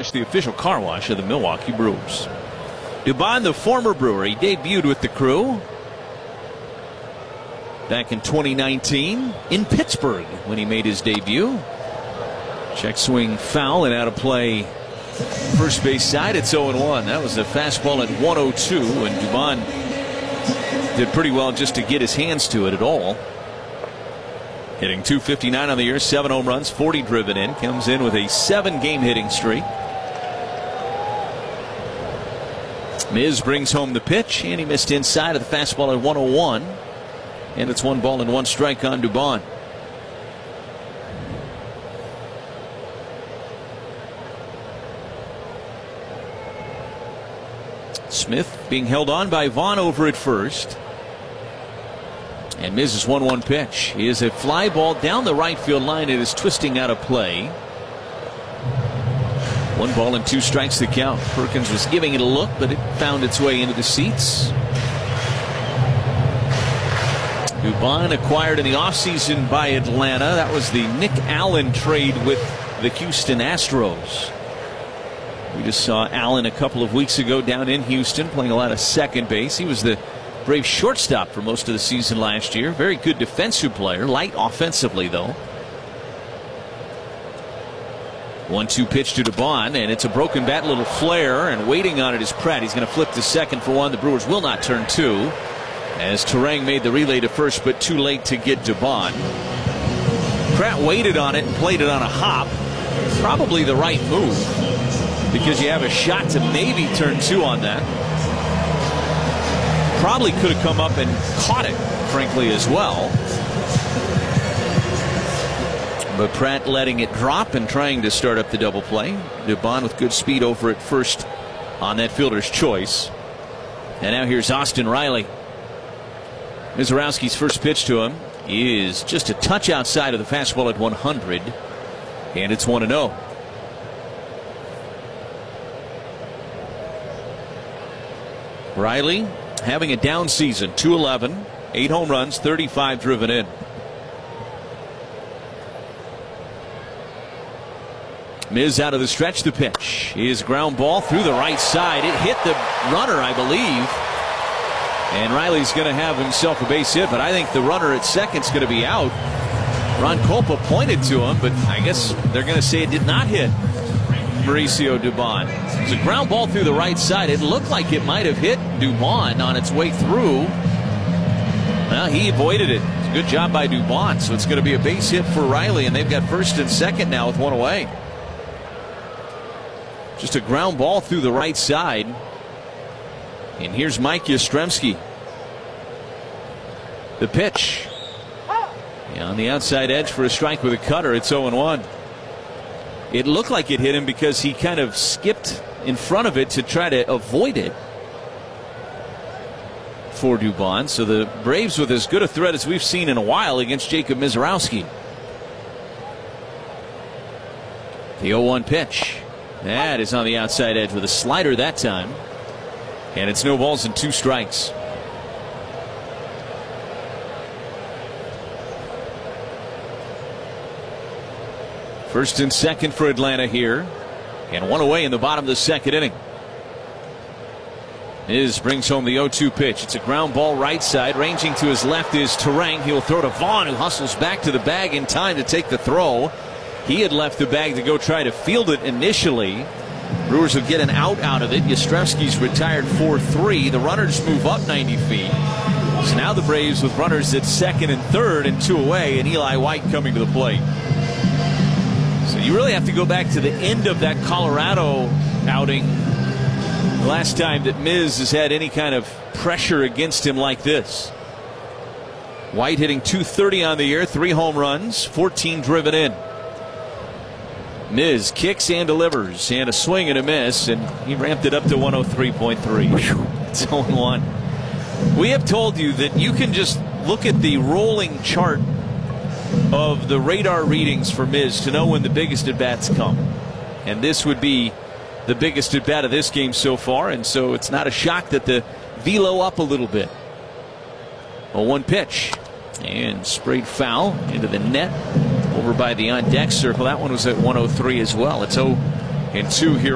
Wash, the official car wash of the Milwaukee Brewers. Dubon, the former Brewer, he debuted with the Crew back in 2019 in Pittsburgh when he made his debut. Check swing foul and out of play first base side. It's 0-1. That was a fastball at 102, and Dubon did pretty well just to get his hands to it at all. Hitting .259 on the year, 7 home runs, 40 driven in. Comes in with a 7-game hitting streak. Miz brings home the pitch, and he missed inside of the fastball at 101. And it's 1 ball and 1 strike on Dubon. Smith being held on by Vaughn over at first. And Miz's 1-1 pitch is a fly ball down the right field line. It is twisting out of play. 1 ball and 2 strikes the count. Perkins was giving it a look, but it found its way into the seats. Dubon acquired in the offseason by Atlanta. That was the Nick Allen trade with the Houston Astros. We just saw Allen a couple of weeks ago down in Houston playing a lot of second base. He was the Braves shortstop for most of the season last year. Very good defensive player, light offensively though. 1-2 pitch to Dubon, and it's a broken bat, little flare, and waiting on it is Pratt. He's going to flip to second for 1. The Brewers will not turn 2 as Turang made the relay to first, but too late to get Dubon. Pratt waited on it and played it on a hop. Probably the right move because you have a shot to maybe turn 2 on that. Probably could have come up and caught it, frankly, as well. But Pratt letting it drop and trying to start up the double play. Dubon with good speed over at first on that fielder's choice. And now here's Austin Riley. Mizorowski's first pitch to him is just a touch outside of the fastball at 100. And it's 1-0. Riley having a down season, 211, 8 home runs, 35 driven in. Miz out of the stretch, the pitch is ground ball through the right side. It hit the runner, I believe. And Riley's going to have himself a base hit, but I think the runner at second's going to be out. Ron Kolpa pointed to him, but I guess they're going to say it did not hit Mauricio Dubon. It was a ground ball through the right side. It looked like it might have hit Dubon on its way through. Well, he avoided it. It's a good job by Dubon. So it's going to be a base hit for Riley, and they've got first and second now with 1 away. Just a ground ball through the right side. And here's Mike Yastrzemski. The pitch. Yeah, on the outside edge for a strike with a cutter. It's 0-1. It looked like it hit him because he kind of skipped in front of it to try to avoid it for Dubon. So the Braves with as good a threat as we've seen in a while against Jacob Mizorowski. The 0-1 pitch. That is on the outside edge with a slider that time. And it's no balls and 2 strikes. First and second for Atlanta here. And 1 away in the bottom of the second inning. Miz brings home the 0-2 pitch. It's a ground ball right side. Ranging to his left is Turang. He'll throw to Vaughn, who hustles back to the bag in time to take the throw. He had left the bag to go try to field it initially. Brewers would get an out of it. Yastrzemski's retired 4-3. The runners move up 90 feet. So now the Braves with runners at second and third and 2 away, and Eli White coming to the plate. So you really have to go back to the end of that Colorado outing. The last time that Miz has had any kind of pressure against him like this. White hitting .230 on the year, 3 home runs, 14 driven in. Miz kicks and delivers, and a swing and a miss, and he ramped it up to 103.3. It's 0-1. We have told you that you can just look at the rolling chart of the radar readings for Miz to know when the biggest at-bats come. And this would be the biggest at-bat of this game so far, and so it's not a shock that the velo up a little bit. 0-1 pitch, and sprayed foul into the net over by the on-deck circle. That one was at 103 as well. It's 0-2 here.